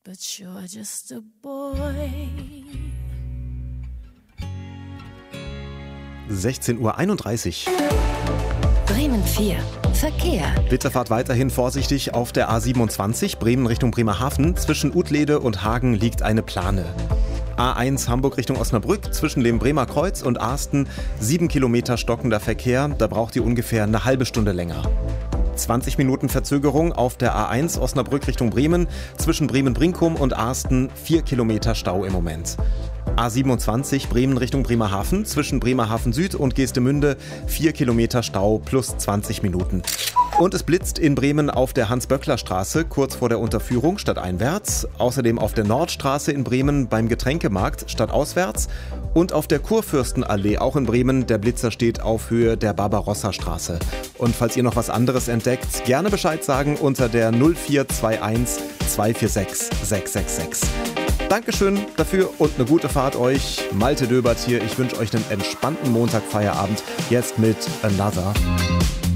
but you're just a boy. 16:31 Uhr. Bremen 4. Verkehr. Bitte fahrt weiterhin vorsichtig auf der A27 Bremen Richtung Bremerhaven. Zwischen Utlede und Hagen liegt eine Plane. A1 Hamburg Richtung Osnabrück zwischen dem Bremer Kreuz und Asten 7 Kilometer stockender Verkehr. Da braucht ihr ungefähr eine halbe Stunde länger. 20 Minuten Verzögerung auf der A1 Osnabrück Richtung Bremen. Zwischen Bremen-Brinkum und Asten 4 Kilometer Stau im Moment. A27 Bremen Richtung Bremerhaven zwischen Bremerhaven Süd und Geestemünde 4 Kilometer Stau plus 20 Minuten. Und es blitzt in Bremen auf der Hans-Böckler-Straße kurz vor der Unterführung stadteinwärts. Außerdem auf der Nordstraße in Bremen beim Getränkemarkt stadtauswärts. Und auf der Kurfürstenallee auch in Bremen. Der Blitzer steht auf Höhe der Barbarossa-Straße. Und falls ihr noch was anderes entdeckt, gerne Bescheid sagen unter der 0421 246 666. Dankeschön dafür und eine gute Fahrt euch. Malte Döbert hier. Ich wünsche euch einen entspannten Montagfeierabend. Jetzt mit Another.